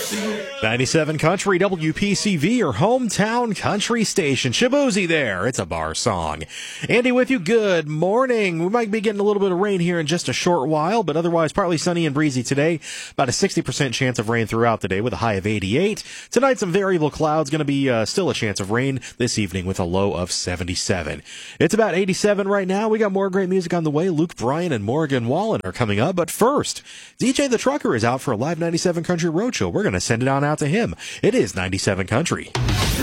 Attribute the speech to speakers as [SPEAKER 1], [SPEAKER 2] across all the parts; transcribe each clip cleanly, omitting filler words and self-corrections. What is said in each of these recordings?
[SPEAKER 1] 97 Country WPCV, your hometown country station. Shaboozey there. It's a bar song. Andy with you. Good morning. We might be getting a little bit of rain here in just a short while, but otherwise partly sunny and breezy today. About a 60% chance of rain throughout the day with a high of 88. Tonight, some variable clouds. Going to be still a chance of rain this evening with a low of 77. It's about 87 right now. We got more great music on the way. Luke Bryan and Morgan Wallen are coming up. But first, DJ the Trucker is out for a live 97 Country Roadshow. We're going to send it on out to him. It is 97 Country.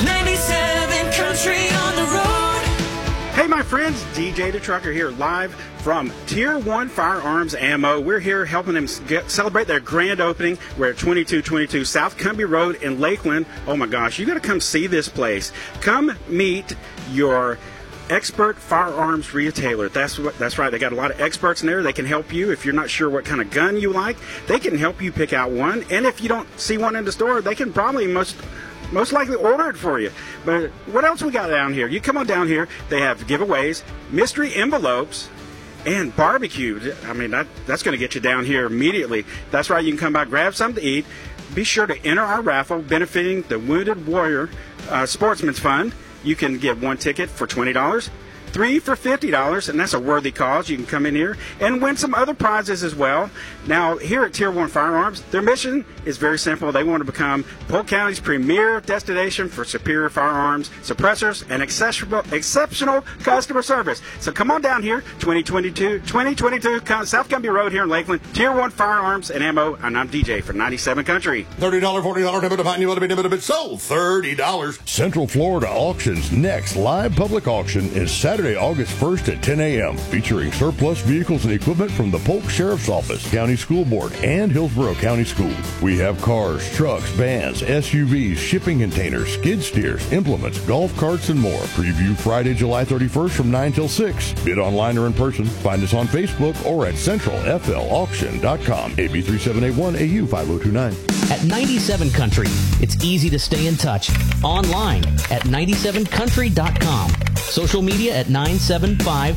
[SPEAKER 2] 97 Country on the road.
[SPEAKER 3] Hey, my friends, DJ the Trucker here, live from Tier 1 Firearms Ammo. We're here helping them celebrate their grand opening. We're at 2222 South Cumbie Road in Lakeland. Oh my gosh, you got to come see this place. Come meet your expert firearms retailer. That's right. They got a lot of experts in there. They can help you if you're not sure what kind of gun you like. They can help you pick out one. And if you don't see one in the store, they can probably most likely order it for you. But what else we got down here? You come on down here. They have giveaways, mystery envelopes, and barbecue. I mean, that's going to get you down here immediately. That's right. You can come by, grab something to eat. Be sure to enter our raffle benefiting the Wounded Warrior Sportsman's Fund. You can get one ticket for $20, 3 for $50, and that's a worthy cause. You can come in here and win some other prizes as well. Now, here at Tier 1 Firearms, their mission is very simple. They want to become Polk County's premier destination for superior firearms, suppressors, and exceptional customer service. So come on down here, 2022 South Cumbie Road here in Lakeland, Tier 1 Firearms and Ammo, and I'm DJ for 97 Country.
[SPEAKER 4] $30, $40, never define you want to be never sold. $30. Central Florida Auction's next live public auction is Saturday, August 1st at 10 a.m., featuring surplus vehicles and equipment from the Polk Sheriff's Office, County School Board, and Hillsborough County Schools. We have cars, trucks, vans, SUVs, shipping containers, skid steers, implements, golf carts, and more. Preview Friday, July 31st from 9 till 6. Bid online or in person. Find us on Facebook or at centralflauction.com. AB 3781 AU 5029.
[SPEAKER 5] At 97 Country, it's easy to stay in touch. Online at 97country.com. Social media at 975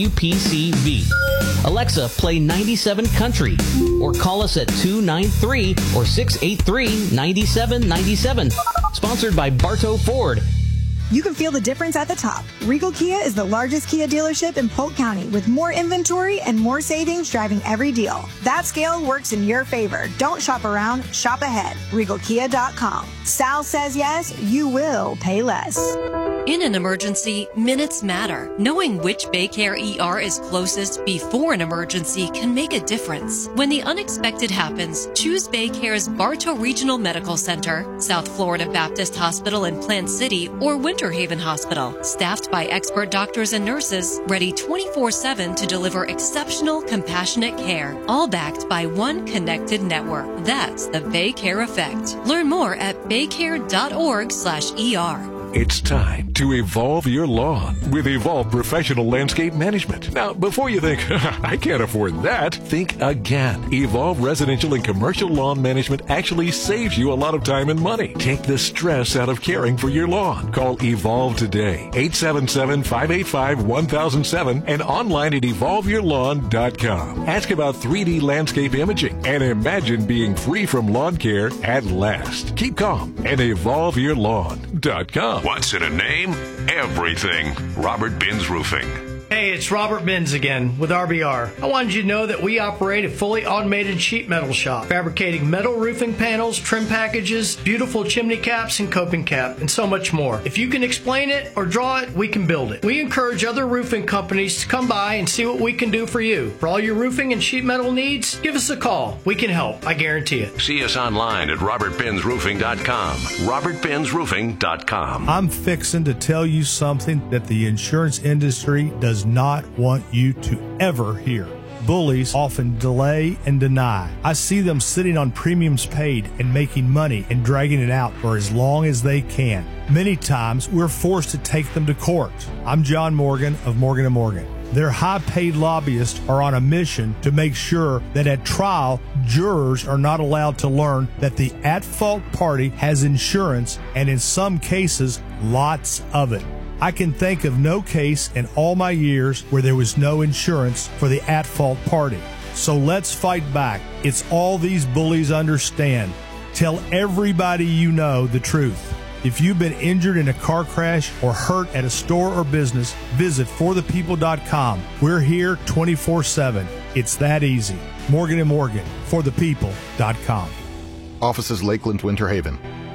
[SPEAKER 5] WPCV. Alexa, play 97 Country or call us at 293 or 683 9797. Sponsored by Bartow Ford.
[SPEAKER 6] You can feel the difference at the top. Regal Kia is the largest Kia dealership in Polk County with more inventory and more savings driving every deal. That scale works in your favor. Don't shop around, shop ahead. RegalKia.com. Sal says yes, you will pay less.
[SPEAKER 7] In an emergency, minutes matter. Knowing which Baycare ER is closest before an emergency can make a difference. When the unexpected happens, choose Baycare's Bartow Regional Medical Center, South Florida Baptist Hospital in Plant City, or Winter Haven Hospital. Staffed by expert doctors and nurses, ready 24/7 to deliver exceptional, compassionate care. All backed by one connected network. That's the Baycare Effect. Learn more at baycare.org/ER.
[SPEAKER 8] It's time to evolve your lawn with Evolve Professional Landscape Management. Now, before you think, I can't afford that, think again. Evolve Residential and Commercial Lawn Management actually saves you a lot of time and money. Take the stress out of caring for your lawn. Call Evolve today, 877-585-1007 and online at evolveyourlawn.com. Ask about 3D landscape imaging and imagine being free from lawn care at last. Keep calm and evolveyourlawn.com.
[SPEAKER 9] What's in a name? Everything. Robert Binns Roofing.
[SPEAKER 10] Hey, it's Robert Binns again with RBR. I wanted you to know that we operate a fully automated sheet metal shop, fabricating metal roofing panels, trim packages, beautiful chimney caps and coping cap, and so much more. If you can explain it or draw it, we can build it. We encourage other roofing companies to come by and see what we can do for you. For all your roofing and sheet metal needs, give us a call. We can help, I guarantee it.
[SPEAKER 9] See us online at robertbinnsroofing.com. robertbinnsroofing.com.
[SPEAKER 11] I'm fixing to tell you something that the insurance industry does not want you to ever hear. Bullies often delay and deny. I see them sitting on premiums paid and making money and dragging it out for as long as they can. Many times, we're forced to take them to court. I'm John Morgan of Morgan & Morgan. Their high-paid lobbyists are on a mission to make sure that at trial, jurors are not allowed to learn that the at-fault party has insurance, and in some cases, lots of it. I can think of no case in all my years where there was no insurance for the at-fault party. So let's fight back. It's all these bullies understand. Tell everybody you know the truth. If you've been injured in a car crash or hurt at a store or business, visit forthepeople.com. We're here 24/7. It's that easy. Morgan & Morgan, forthepeople.com.
[SPEAKER 12] Offices Lakeland, Winter Haven.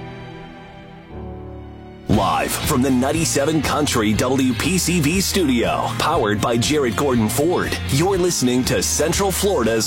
[SPEAKER 13] Live from the 97 Country WPCV studio, powered by Jared Gordon Ford, you're listening to Central Florida's